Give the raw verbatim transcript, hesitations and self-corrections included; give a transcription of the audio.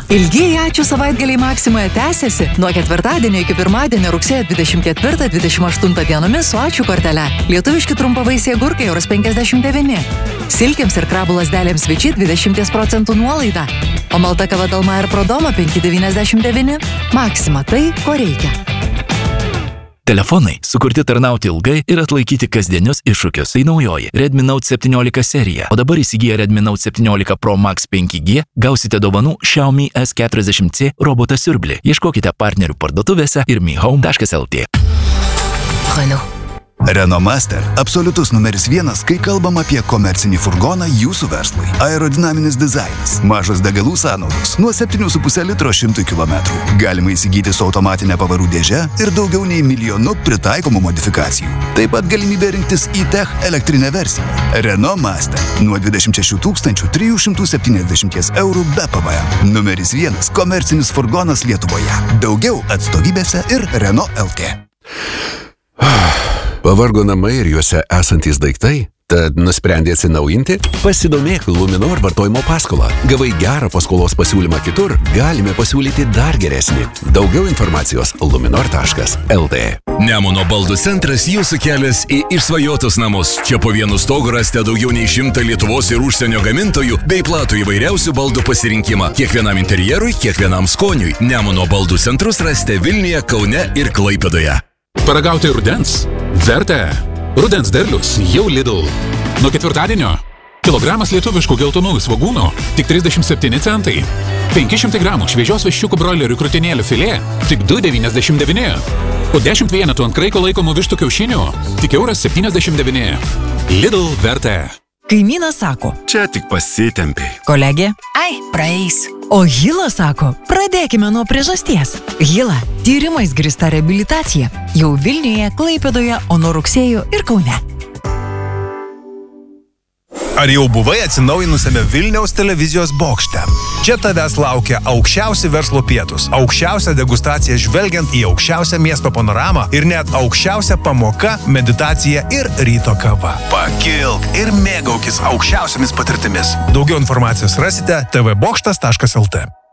Ilgieji ačiū savaitgaliai Maksimoje tęsiasi nuo ketvirtadienio iki pirmadienio rugsėjo dvidešimt ketvirtą dvidešimt aštuntą dienomis su ačiū kortele. Lietuviški trumpavaisiai agurkai euras penkiasdešimt devyni. Silkėms ir krabų lazdelėms Viči dvidešimt procentų nuolaida. O malta kava Dalma ir Prodoma penki devyniasdešimt devyni. Maksima tai, ko reikia. Telefonai sukurti tarnauti ilgai ir atlaikyti kasdienius iššūkius. Tai naujoji Redmi Note septyniolika serija. O dabar įsigiję Redmi Note septyniolika Pro Max penki G gausite dovanų Xiaomi S keturiasdešimt C robotą siurblį. Ieškokite partnerių parduotuvėse ir mihome taškas el tė. Renault. Renault Master – absoliutus numeris vienas, kai kalbam apie komercinį furgoną jūsų verslui. Aerodinaminis dizainas, mažos degalų sąnaudos, nuo septynių su puse litro šimtui kilometrų. Galima įsigyti su automatinė pavarų dėže ir daugiau nei milijonu pritaikomų modifikacijų. Taip pat galimybė rinktis e-Tech elektrinę versiją. Renault Master – nuo dvidešimt šešių tūkstančių trijų šimtų septyniasdešimt eurų be P V M. Numeris vienas komercinis furgonas Lietuvoje. Daugiau atstovybėse ir Renault taškas el tė. Pavargo namai ir juose esantys daiktai? Tad nusprendė atsinaujinti? Pasidomėk Luminor vartojimo paskolą. Gavai gerą paskolos pasiūlymą kitur, galime pasiūlyti dar geresnį. Daugiau informacijos luminor taškas el tė. Nemuno baldų centras jūsų kelias į išsvajotus namus. Čia po vienu stogu rasite daugiau nei šimtą Lietuvos ir užsienio gamintojų bei platų įvairiausių baldų pasirinkimą. Kiekvienam interjerui, kiekvienam skoniui. Nemuno baldų centrus rasite Vilniuje, Kaune ir Klaipėdoje. Paragauti rudens? Verta. Rudens derlius jau Lidl. Nuo ketvirtadienio kilogramas lietuviškų geltonųjų svogūnų tik trisdešimt septyni centai. penki šimtai gramų šviežios viščiukų broilerių krūtinėlių filė tik du devyniasdešimt devyni. O dešimt vienetų ant kraiko laikomų vištų kiaušinių tik euras septyniasdešimt devyni. Lidl verta. Kaimynas sako, Čia tik pasitempiai. kolegė, Ai, praeis. o Hila sako, pradėkime nuo priežasties. Hila – tyrimais grįsta reabilitacija. Jau Vilniuje, Klaipėdoje, o nuo rugsėjo ir Kaune. Ar jau buvai atsinaujinusiame Vilniaus televizijos bokšte? Čia tavęs laukia aukščiausi verslo pietus, aukščiausia degustacija žvelgiant į aukščiausią miesto panoramą ir net aukščiausia pamoka, meditacija ir ryto kava. Pakilk ir mėgaukis aukščiausiamis patirtimis. Daugiau informacijos rasite tvbokštas taškas el tė.